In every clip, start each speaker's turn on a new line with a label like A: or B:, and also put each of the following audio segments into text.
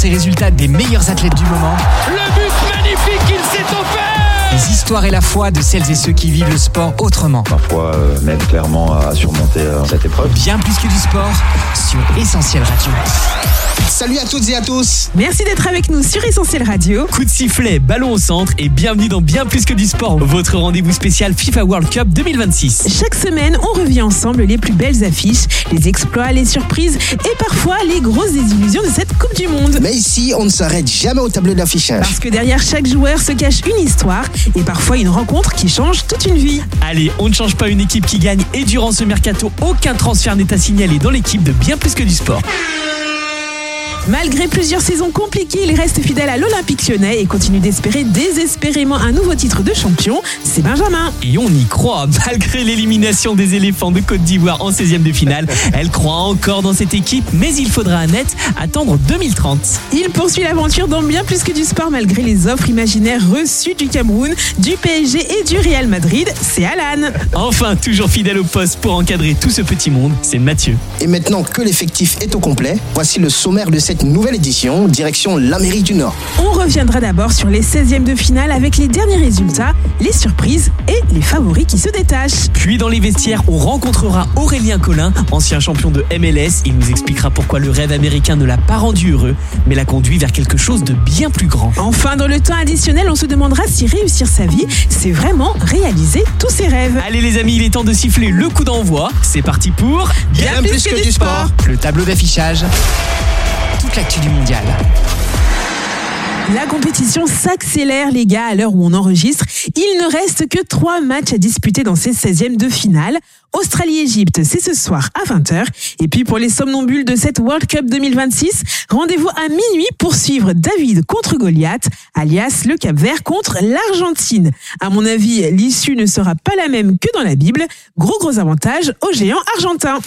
A: et résultats des meilleurs athlètes du moment.
B: Le but magnifique qu'il s'est offert.
A: Les histoires et la foi de celles et ceux qui vivent le sport autrement.
C: Parfois m'aide clairement à surmonter cette épreuve.
A: Bien plus que du sport sur Essentiel Radio.
D: Salut à toutes et à tous.
E: Merci d'être avec nous sur Essentiel Radio.
F: Coup de sifflet, ballon au centre et bienvenue dans Bien plus que du sport, votre rendez-vous spécial FIFA World Cup 2026.
E: Chaque semaine, on revient ensemble les plus belles affiches, les exploits, les surprises et parfois les grosses désillusions de cette Coupe du Monde.
D: Mais ici, on ne s'arrête jamais au tableau d'affichage.
E: Parce que derrière chaque joueur se cache une histoire et parfois une rencontre qui change toute une vie.
F: Allez, on ne change pas une équipe qui gagne et durant ce mercato, aucun transfert n'est à signaler dans l'équipe de Bien plus que du sport.
E: Malgré plusieurs saisons compliquées, il reste fidèle à l'Olympique Lyonnais et continue d'espérer désespérément un nouveau titre de champion. C'est Benjamin.
F: Et on y croit, malgré l'élimination des éléphants de Côte d'Ivoire en 16e de finale. Elle croit encore dans cette équipe, mais il faudra à net attendre 2030.
E: Il poursuit l'aventure dans Bien plus que du sport malgré les offres imaginaires reçues du Cameroun, du PSG et du Real Madrid. C'est Alan.
F: Enfin, toujours fidèle au poste pour encadrer tout ce petit monde, c'est Mathieu.
D: Et maintenant que l'effectif est au complet, voici le sommaire de cette nouvelle édition, direction l'Amérique du Nord.
E: On reviendra d'abord sur les 16e de finale avec les derniers résultats, les surprises et les favoris qui se détachent.
F: Puis dans les vestiaires, on rencontrera Aurélien Collin, ancien champion de MLS. Il nous expliquera pourquoi le rêve américain ne l'a pas rendu heureux, mais l'a conduit vers quelque chose de bien plus grand.
E: Enfin, dans le temps additionnel, on se demandera si réussir sa vie, c'est vraiment réaliser tous ses rêves.
F: Allez les amis, il est temps de siffler le coup d'envoi. C'est parti pour
D: Bien plus que du sport.
A: Le tableau d'affichage. Toute l'actu du mondial.
E: La compétition s'accélère les gars à l'heure où on enregistre. Il ne reste que 3 matchs à disputer dans ces 16e de finale. Australie-Égypte, c'est ce soir à 20h. Et puis pour les somnambules de cette World Cup 2026, rendez-vous à minuit pour suivre David contre Goliath, alias le Cap-Vert contre l'Argentine. À mon avis, l'issue ne sera pas la même que dans la Bible. Gros avantage aux géants argentins.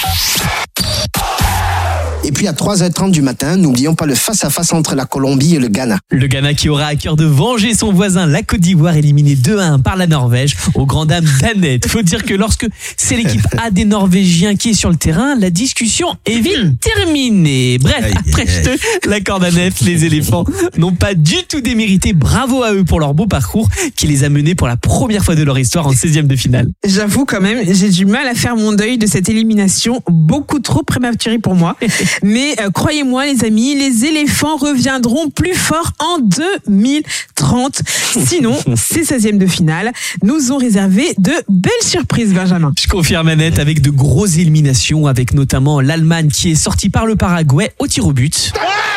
D: Et puis à 3h30 du matin, n'oublions pas le face-à-face entre la Colombie et le Ghana.
F: Le Ghana qui aura à cœur de venger son voisin, la Côte d'Ivoire, éliminé 2-1 par la Norvège, aux grandes dames d'Annette. Faut dire que lorsque c'est l'équipe A des Norvégiens qui est sur le terrain, la discussion est vite terminée. Bref, après l'accord d'Annette, les éléphants n'ont pas du tout démérité. Bravo à eux pour leur beau parcours qui les a menés pour la première fois de leur histoire en 16e de finale.
E: J'avoue quand même, j'ai du mal à faire mon deuil de cette élimination, beaucoup trop prématurée pour moi. Mais croyez-moi les amis, les éléphants reviendront plus forts en 2030. Sinon, ces 16e de finale nous ont réservé de belles surprises, Benjamin.
F: Je confirme Annette, avec de grosses éliminations, avec notamment l'Allemagne qui est sortie par le Paraguay au tir au but.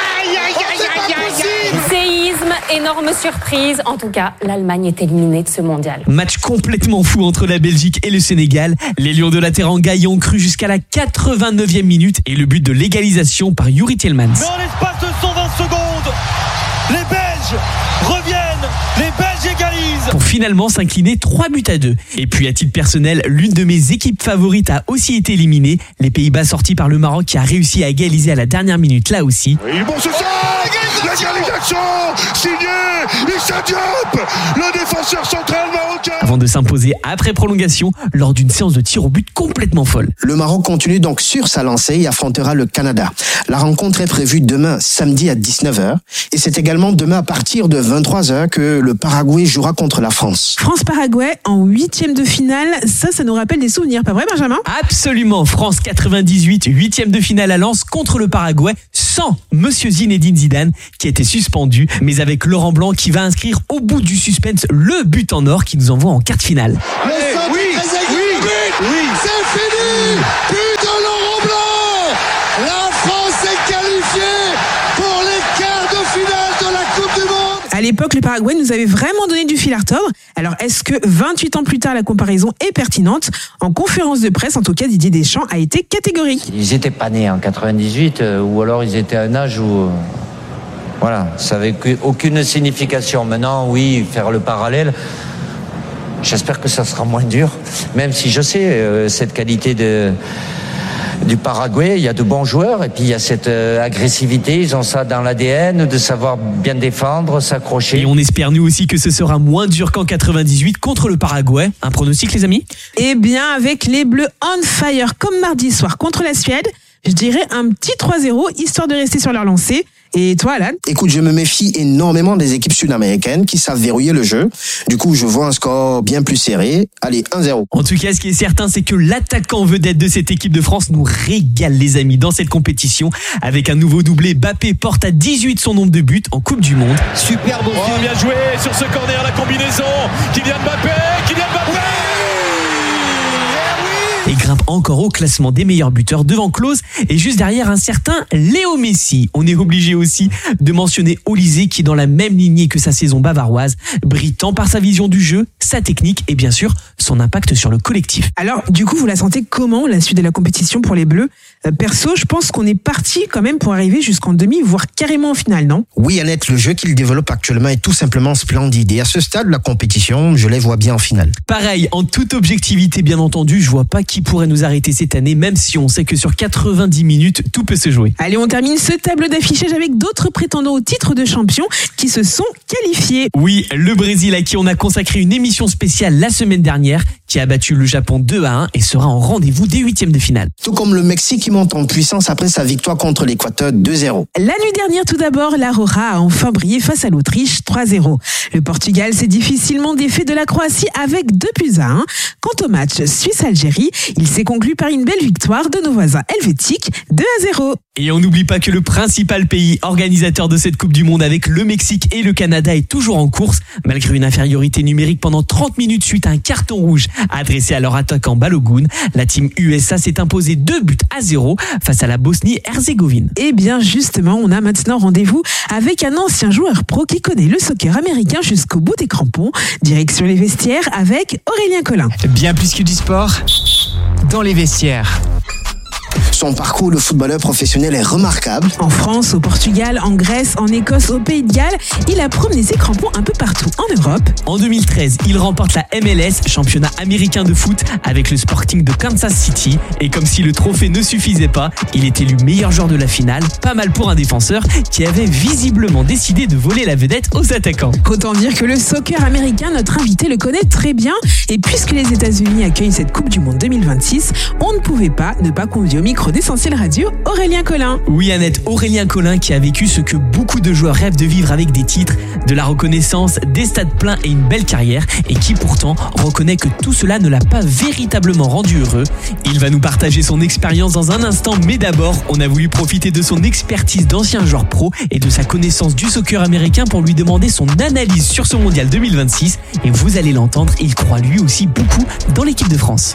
G: Séisme, énorme surprise. En tout cas, l'Allemagne est éliminée de ce mondial.
F: Match complètement fou entre la Belgique et le Sénégal. Les Lions de la Teranga y ont cru jusqu'à la 89e minute et le but de l'égalisation par Yuri Tielemans.
B: Mais en l'espace de 120 secondes, les Belges reviennent, les Belges égalisent.
F: Pour finalement s'incliner 3-2. Et puis à titre personnel, l'une de mes équipes favorites a aussi été éliminée. Les Pays-Bas sortis par le Maroc qui a réussi à égaliser à la dernière minute là aussi.
H: Et bon, c'est ça! L'égalisation signée Issa Diop, le défenseur central marocain.
F: Avant de s'imposer après prolongation lors d'une séance de tir au but complètement folle.
D: Le Maroc continue donc sur sa lancée et affrontera le Canada. La rencontre est prévue demain samedi à 19h et c'est également demain à partir de 23h que le Paraguay jouera contre la France.
E: France-Paraguay en 8e de finale, ça nous rappelle des souvenirs, pas vrai Benjamin?
F: Absolument, France 98, 8e de finale à Lens contre le Paraguay, sans Monsieur Zinedine Zidane qui a été suspendu, mais avec Laurent Blanc qui va inscrire au bout du suspense le but en or qui nous envoie en quart de finale.
H: Oui, c'est fini. But de Laurent Blanc. La France est qualifiée pour les quarts de finale de la Coupe du Monde.
E: À l'époque, le Paraguay nous avait vraiment donné du fil à retordre. Alors, est-ce que 28 ans plus tard, la comparaison est pertinente? En conférence de presse, en tout cas, Didier Deschamps a été catégorique.
I: Ils n'étaient pas nés en 98, ou alors ils étaient à un âge où... Voilà, ça n'avait aucune signification. Maintenant, oui, faire le parallèle, j'espère que ça sera moins dur. Même si je sais, cette qualité du Paraguay, il y a de bons joueurs et puis il y a cette agressivité, ils ont ça dans l'ADN, de savoir bien défendre, s'accrocher.
F: Et on espère nous aussi que ce sera moins dur qu'en 98 contre le Paraguay. Un pronostic les amis?
E: Eh bien, avec les Bleus on fire comme mardi soir contre la Suède, je dirais un petit 3-0, histoire de rester sur leur lancée. Et toi, Alan?
D: Écoute, je me méfie énormément des équipes sud-américaines qui savent verrouiller le jeu. Du coup, je vois un score bien plus serré. Allez, 1-0.
F: En tout cas, ce qui est certain, c'est que l'attaquant vedette de cette équipe de France nous régale, les amis, dans cette compétition. Avec un nouveau doublé, Mbappé porte à 18 son nombre de buts en Coupe du Monde.
B: Superbe aussi. Bien joué sur ce corner, la combinaison. Kylian Mbappé.
F: Et grimpe encore au classement des meilleurs buteurs devant Klose et juste derrière un certain Léo Messi. On est obligé aussi de mentionner Olysée qui, dans la même lignée que sa saison bavaroise, brille tant par sa vision du jeu, sa technique et bien sûr son impact sur le collectif.
E: Alors, du coup, vous la sentez comment, la suite de la compétition pour les Bleus? Perso, je pense qu'on est parti quand même pour arriver jusqu'en demi, voire carrément en finale, non?
D: Oui, Annette, le jeu qu'ils développent actuellement est tout simplement splendide. Et à ce stade de la compétition, je les vois bien en finale.
F: Pareil, en toute objectivité, bien entendu, je vois pas qui pourrait nous arrêter cette année, même si on sait que sur 90 minutes, tout peut se jouer.
E: Allez, on termine ce tableau d'affichage avec d'autres prétendants au titre de champion qui se sont qualifiés.
F: Oui, le Brésil à qui on a consacré une émission spéciale la semaine dernière, qui a battu le Japon 2-1 et sera en rendez-vous des huitièmes de finale.
D: Tout comme le Mexique qui monte en puissance après sa victoire contre l'Équateur 2-0.
E: La nuit dernière, tout d'abord, la Roja a enfin brillé face à l'Autriche 3-0. Le Portugal s'est difficilement défait de la Croatie avec 2-1. Quant au match Suisse-Algérie, il s'est conclu par une belle victoire de nos voisins helvétiques 2-0.
F: Et on n'oublie pas que le principal pays organisateur de cette Coupe du Monde avec le Mexique et le Canada est toujours en course, malgré une infériorité numérique pendant 30 minutes suite à un carton rouge adressé à leur attaquant Balogun. La team USA s'est imposée 2-0 face à la Bosnie-Herzégovine.
E: Et bien justement, on a maintenant rendez-vous avec un ancien joueur pro qui connaît le soccer américain jusqu'au bout des crampons. Direction les vestiaires avec Aurélien Collin.
J: Bien plus que du sport, dans les vestiaires.
D: Son parcours de footballeur professionnel est remarquable.
E: En France, au Portugal, en Grèce, en Écosse, au Pays de Galles, il a promené ses crampons un peu partout en Europe.
F: En 2013, il remporte la MLS, championnat américain de foot, avec le Sporting de Kansas City. Et comme si le trophée ne suffisait pas, il est élu meilleur joueur de la finale. Pas mal pour un défenseur qui avait visiblement décidé de voler la vedette aux attaquants.
E: Autant dire que le soccer américain, notre invité le connaît très bien. Et puisque les États-Unis accueillent cette Coupe du Monde 2026, on ne pouvait pas ne pas convier au micro d'Essentiel Radio, Aurélien Collin.
F: Oui, Annette, Aurélien Collin qui a vécu ce que beaucoup de joueurs rêvent de vivre avec des titres, de la reconnaissance, des stades pleins et une belle carrière, et qui pourtant reconnaît que tout cela ne l'a pas véritablement rendu heureux. Il va nous partager son expérience dans un instant, mais d'abord, on a voulu profiter de son expertise d'ancien joueur pro et de sa connaissance du soccer américain pour lui demander son analyse sur ce mondial 2026. Et vous allez l'entendre, il croit lui aussi beaucoup dans l'équipe de France.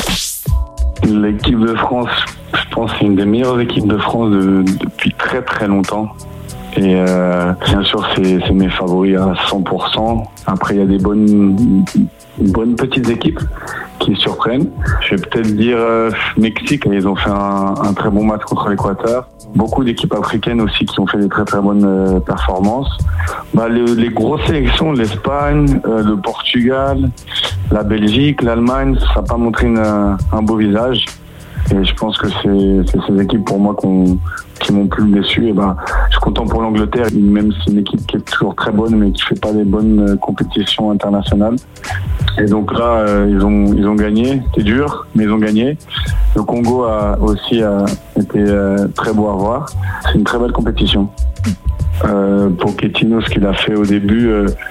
K: L'équipe de France, je pense, c'est une des meilleures équipes de France depuis très très longtemps. Et bien sûr, c'est mes favoris à 100%. Après, il y a des bonnes petites équipes qui surprennent. Je vais peut-être dire Mexique, ils ont fait un très bon match contre l'Équateur. Beaucoup d'équipes africaines aussi qui ont fait des très très bonnes performances. Les grosses sélections, l'Espagne, le Portugal, la Belgique, l'Allemagne, ça n'a pas montré un beau visage. Et je pense que c'est ces équipes pour moi qui m'ont plus déçu. Et je suis content pour l'Angleterre, même si c'est une équipe qui est toujours très bonne, mais qui fait pas des bonnes compétitions internationales. Et donc là, ils ont gagné. C'était dur, mais ils ont gagné. Le Congo a aussi été très beau à voir. C'est une très belle compétition. Pochettino, ce qu'il a fait au début,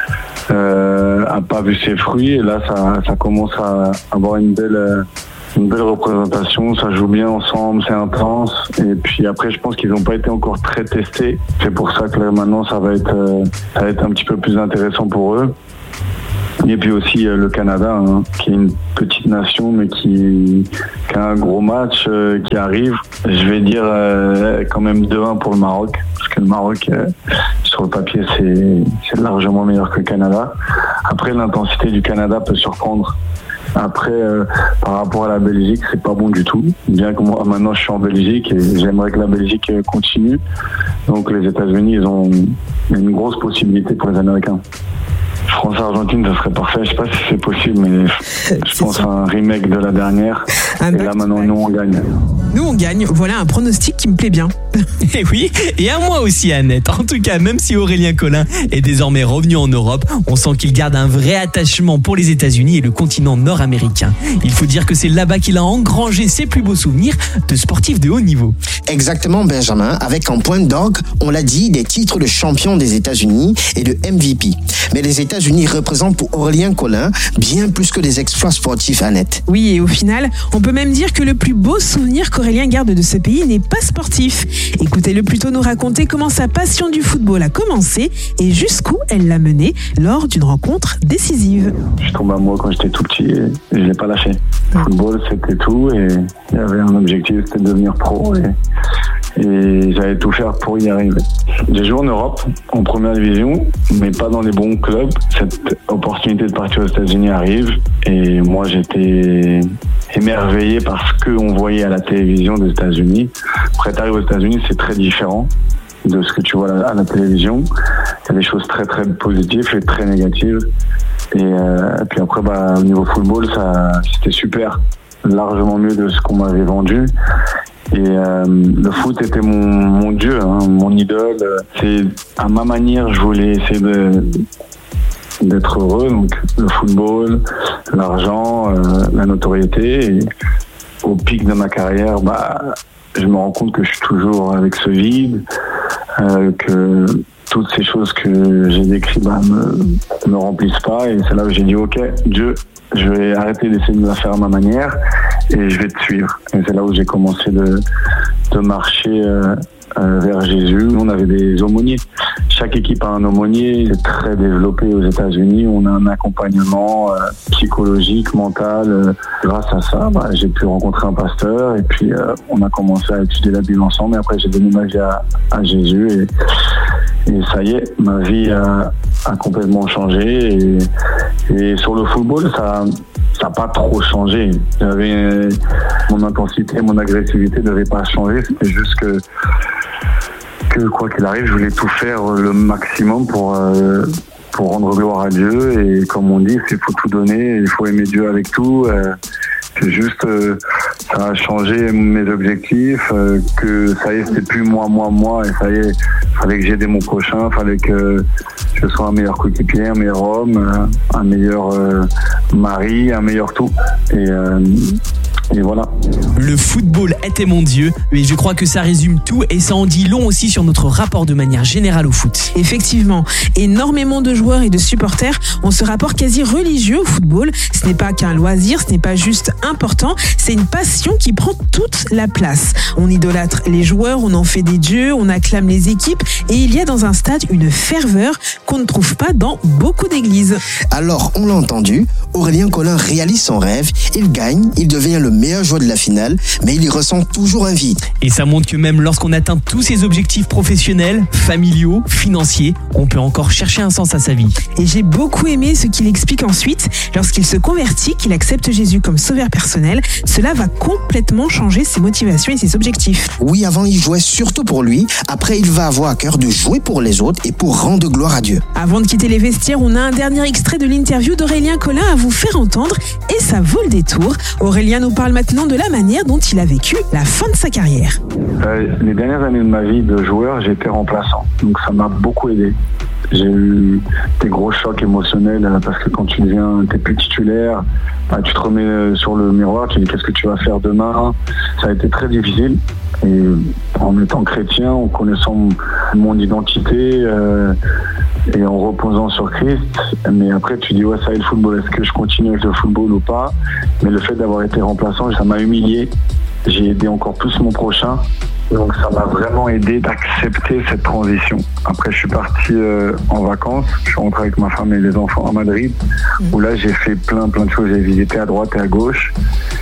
K: a pas vu ses fruits. Et là, ça commence à avoir une belle représentation, ça joue bien ensemble, c'est intense. Et puis après, je pense qu'ils n'ont pas été encore très testés. C'est pour ça que là, maintenant, ça va être un petit peu plus intéressant pour eux. Et puis aussi le Canada, qui est une petite nation, mais qui a un gros match qui arrive. Je vais dire quand même 2-1 pour le Maroc, parce que le Maroc, sur le papier, c'est largement meilleur que le Canada. Après, l'intensité du Canada peut surprendre. Après, par rapport à la Belgique, c'est pas bon du tout. Bien que moi, maintenant, je suis en Belgique et j'aimerais que la Belgique continue. Donc, les États-Unis, ils ont une grosse possibilité pour les Américains. France-Argentine, ça serait parfait. Je sais pas si c'est possible, mais je pense à un remake de la dernière. Et là, maintenant, nous, on gagne.
E: Nous, on gagne. Voilà un pronostic qui me plaît bien.
F: Et oui, et à moi aussi Annette. En tout cas, même si Aurélien Collin est désormais revenu en Europe, on sent qu'il garde un vrai attachement pour les États-Unis et le continent nord-américain. Il faut dire que c'est là-bas qu'il a engrangé ses plus beaux souvenirs de sportifs de haut niveau.
D: Exactement, Benjamin, avec en point d'orgue, on l'a dit, des titres de champion des États-Unis et de MVP. Mais les États-Unis représentent pour Aurélien Collin bien plus que des exploits sportifs, Annette.
E: Oui, et au final, on peut même dire que le plus beau souvenir qu'Aurélien garde de ce pays n'est pas sportif. Écoutez-le plutôt nous raconter comment sa passion du football a commencé et jusqu'où elle l'a mené lors d'une rencontre décisive.
K: Je suis tombé amoureux quand j'étais tout petit et je ne l'ai pas lâché. Le football, c'était tout et il y avait un objectif, c'était de devenir pro et j'allais tout faire pour y arriver. J'ai joué en Europe, en première division, mais pas dans les bons clubs. Cette opportunité de partir aux États-Unis arrive et moi j'étais émerveillé par ce qu'on voyait à la télévision des États-Unis. Après, t'arrives aux États-Unis, c'est très différent de ce que tu vois à la télévision. Il y a des choses très très positives et très négatives. Et puis après, au niveau football, c'était super, largement mieux de ce qu'on m'avait vendu. Et le foot était mon dieu, mon idole. C'est à ma manière, je voulais essayer d'être heureux. Donc le football, l'argent, la notoriété. Et au pic de ma carrière, je me rends compte que je suis toujours avec ce vide, que toutes ces choses que j'ai décrites me remplissent pas. Et c'est là où j'ai dit, ok, Dieu, je vais arrêter d'essayer de la faire à ma manière et je vais te suivre. Et c'est là où j'ai commencé de marcher vers Jésus. Nous, on avait des aumôniers. Chaque équipe a un aumônier. C'est très développé aux États-Unis. On a un accompagnement psychologique, mental. Grâce à ça, j'ai pu rencontrer un pasteur et puis on a commencé à étudier la Bible ensemble. Et après, j'ai donné ma vie à Jésus et ça y est, ma vie a complètement changé. Et sur le football, ça n'a pas trop changé. Mon intensité, mon agressivité ne devait pas changer. C'était juste que quoi qu'il arrive, je voulais tout faire le maximum pour rendre gloire à Dieu. Et comme on dit, il faut tout donner, il faut aimer Dieu avec tout. C'est juste, ça a changé mes objectifs, que ça y est, c'était plus moi, et ça y est, fallait que j'aide mon prochain, fallait que je sois un meilleur coéquipier, un meilleur homme, un meilleur mari, un meilleur tout. Et voilà.
F: Le football était mon Dieu, mais je crois que ça résume tout et ça en dit long aussi sur notre rapport de manière générale au foot.
E: Effectivement, énormément de joueurs et de supporters ont ce rapport quasi religieux au football. Ce n'est pas qu'un loisir, ce n'est pas juste important, c'est une passion qui prend toute la place. On idolâtre les joueurs, on en fait des dieux, on acclame les équipes et il y a dans un stade une ferveur qu'on ne trouve pas dans beaucoup d'églises.
D: Alors, on l'a entendu, Aurélien Collin réalise son rêve, il gagne, il devient le meilleur joueur de la finale, mais il y ressent toujours un vide.
F: Et ça montre que même lorsqu'on atteint tous ses objectifs professionnels, familiaux, financiers, on peut encore chercher un sens à sa vie.
E: Et j'ai beaucoup aimé ce qu'il explique ensuite. Lorsqu'il se convertit, qu'il accepte Jésus comme sauveur personnel, cela va complètement changer ses motivations et ses objectifs.
D: Oui, avant il jouait surtout pour lui, après il va avoir à cœur de jouer pour les autres et pour rendre gloire à Dieu.
E: Avant de quitter les vestiaires, on a un dernier extrait de l'interview d'Aurélien Collin à vous faire entendre et ça vaut le détour. Aurélien nous parle maintenant de la manière dont il a vécu la fin de sa carrière.
K: Les dernières années de ma vie de joueur, j'étais remplaçant, donc ça m'a beaucoup aidé. J'ai eu des gros chocs émotionnels parce que quand t'es plus titulaire, tu te remets sur le miroir, tu dis qu'est-ce que tu vas faire demain. Ça a été très difficile et en étant chrétien, en connaissant mon identité et en reposant sur Christ, mais après tu dis ouais, ça y est, le football, est-ce que je continue avec le football ou pas? Mais le fait d'avoir été remplaçant, ça m'a humilié. J'ai aidé encore plus mon prochain. Donc ça m'a vraiment aidé d'accepter cette transition. Après je suis parti en vacances, je suis rentré avec ma femme et les enfants à Madrid, où là j'ai fait plein de choses, j'ai visité à droite et à gauche.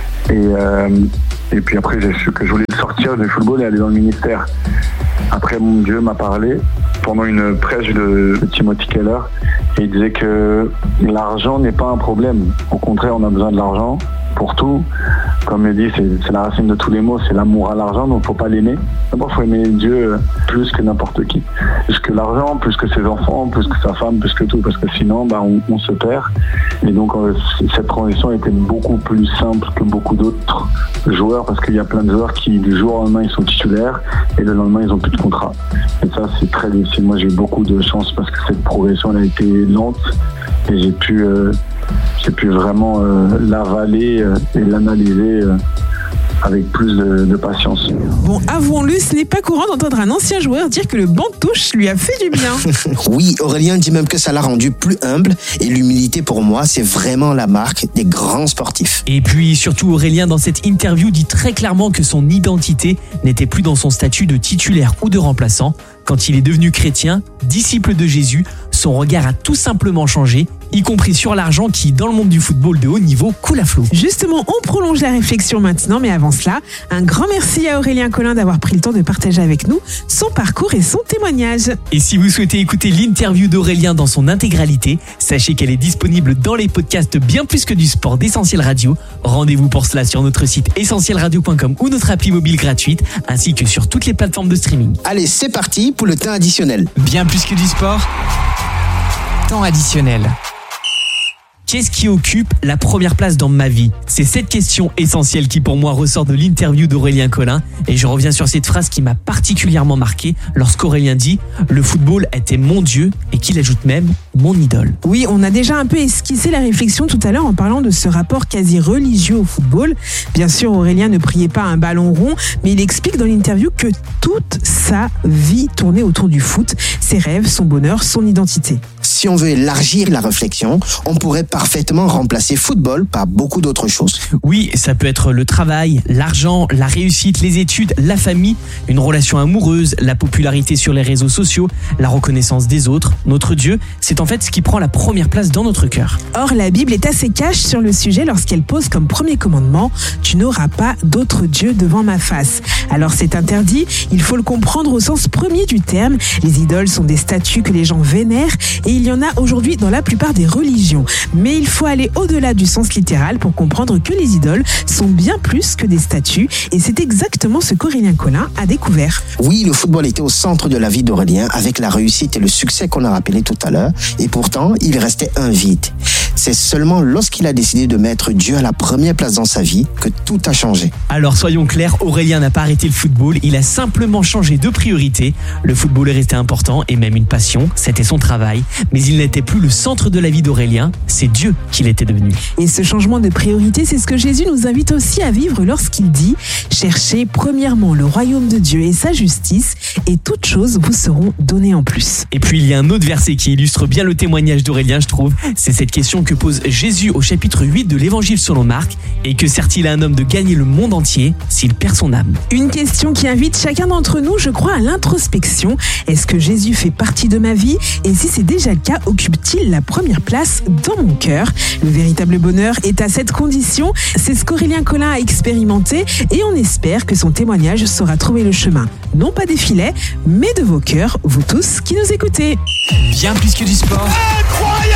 K: Et puis après j'ai su que je voulais sortir du football et aller dans le ministère. Après mon Dieu m'a parlé pendant une prêche de Timothy Keller et il disait que l'argent n'est pas un problème. Au contraire, on a besoin de l'argent pour tout. comme il dit, c'est la racine de tous les mots, c'est l'amour à l'argent, donc faut pas l'aimer. D'abord, faut aimer Dieu plus que n'importe qui. Plus que l'argent, plus que ses enfants, plus que sa femme, plus que tout, parce que sinon, on se perd. Et donc, cette transition était beaucoup plus simple que beaucoup d'autres joueurs, parce qu'il y a plein de joueurs qui, du jour au lendemain, ils sont titulaires, et le lendemain, ils ont plus de contrat. Et ça, c'est très difficile. Moi, j'ai eu beaucoup de chance parce que cette progression, elle a été lente, et j'ai pu vraiment l'avaler et l'analyser avec plus de patience.
E: Bon, avouons-le, ce n'est pas courant d'entendre un ancien joueur dire que le banc de touche lui a fait du bien.
D: Oui, Aurélien dit même que ça l'a rendu plus humble, et l'humilité pour moi, c'est vraiment la marque des grands sportifs.
F: Et puis surtout, Aurélien, dans cette interview, dit très clairement que son identité n'était plus dans son statut de titulaire ou de remplaçant. Quand il est devenu chrétien, disciple de Jésus, son regard a tout simplement changé, y compris sur l'argent qui, dans le monde du football de haut niveau, coule à flot.
E: Justement, on prolonge la réflexion maintenant, mais avant cela, un grand merci à Aurélien Collin d'avoir pris le temps de partager avec nous son parcours et son témoignage.
F: Et si vous souhaitez écouter l'interview d'Aurélien dans son intégralité, sachez qu'elle est disponible dans les podcasts Bien plus que du sport d'Essentiel Radio. Rendez-vous pour cela sur notre site essentielradio.com ou notre appli mobile gratuite, ainsi que sur toutes les plateformes de streaming.
D: Allez, c'est parti pour le temps additionnel.
J: Bien plus que du sport, temps additionnel.
F: Qu'est-ce qui occupe la première place dans ma vie ? C'est cette question essentielle qui pour moi ressort de l'interview d'Aurélien Collin, et je reviens sur cette phrase qui m'a particulièrement marqué lorsqu'Aurélien dit « Le football était mon Dieu » et qu'il ajoute même « mon idole ».
E: Oui, on a déjà un peu esquissé la réflexion tout à l'heure en parlant de ce rapport quasi religieux au football. Bien sûr, Aurélien ne priait pas un ballon rond, mais il explique dans l'interview que toute sa vie tournait autour du foot, ses rêves, son bonheur, son identité.
D: Si on veut élargir la réflexion, on pourrait parfaitement remplacer football par beaucoup d'autres choses.
F: Oui, ça peut être le travail, l'argent, la réussite, les études, la famille, une relation amoureuse, la popularité sur les réseaux sociaux, la reconnaissance des autres. Notre Dieu, c'est en fait ce qui prend la première place dans notre cœur.
E: Or, la Bible est assez cash sur le sujet lorsqu'elle pose comme premier commandement « Tu n'auras pas d'autre Dieu devant ma face ». Alors c'est interdit, il faut le comprendre au sens premier du terme. Les idoles sont des statues que les gens vénèrent et il y en a aujourd'hui dans la plupart des religions. Mais il faut aller au-delà du sens littéral pour comprendre que les idoles sont bien plus que des statues, et c'est exactement ce qu'Aurélien Collin a découvert.
D: Oui, le football était au centre de la vie d'Aurélien avec la réussite et le succès qu'on a rappelé tout à l'heure, et pourtant il restait un vide. C'est seulement lorsqu'il a décidé de mettre Dieu à la première place dans sa vie que tout a changé.
F: Alors soyons clairs, Aurélien n'a pas arrêté le football, il a simplement changé de priorité. Le football est resté important et même une passion, c'était son travail, mais il n'était plus le centre de la vie d'Aurélien, c'est Dieu qu'il était devenu.
E: Et ce changement de priorité, c'est ce que Jésus nous invite aussi à vivre lorsqu'il dit « Cherchez premièrement le royaume de Dieu et sa justice, et toutes choses vous seront données en plus. »
F: Et puis il y a un autre verset qui illustre bien le témoignage d'Aurélien, je trouve. C'est cette question que pose Jésus au chapitre 8 de l'Évangile selon Marc. Et que sert-il à un homme de gagner le monde entier s'il perd son âme ?
E: Une question qui invite chacun d'entre nous, je crois, à l'introspection. Est-ce que Jésus fait partie de ma vie ? Et si c'est déjà le cas, occupe-t-il la première place dans mon cœur ? Le véritable bonheur est à cette condition. C'est ce qu'Aurélien Collin a expérimenté et on espère que son témoignage saura trouver le chemin, non pas des filets, mais de vos cœurs, vous tous qui nous écoutez.
J: Bien plus que du sport.
B: Incroyable !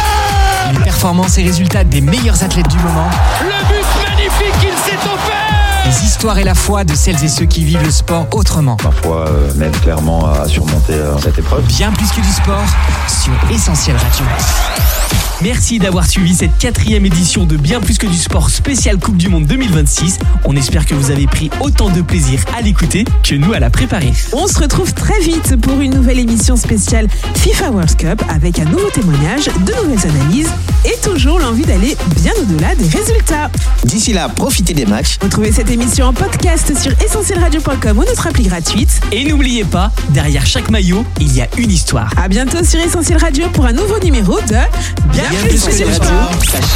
J: Les performances et résultats des meilleurs athlètes du moment.
B: Le but magnifique qu'il s'est offert !
J: Les histoires et la foi de celles et ceux qui vivent le sport autrement.
C: Ma foi m'aide clairement à surmonter cette épreuve.
J: Bien plus que du sport sur Essentiel Radio.
F: Merci d'avoir suivi cette 4e édition de Bien plus que du sport spécial Coupe du Monde 2026. On espère que vous avez pris autant de plaisir à l'écouter que nous à la préparer.
E: On se retrouve très vite pour une nouvelle émission spéciale FIFA World Cup avec un nouveau témoignage, de nouvelles analyses et toujours l'envie d'aller bien au-delà des résultats.
D: D'ici là, profitez des matchs.
E: Retrouvez cette émission en podcast sur essentielradio.com ou notre appli gratuite.
F: Et n'oubliez pas, derrière chaque maillot, il y a une histoire.
E: À bientôt sur Essentiel Radio pour un nouveau numéro de Bien plus que du sport.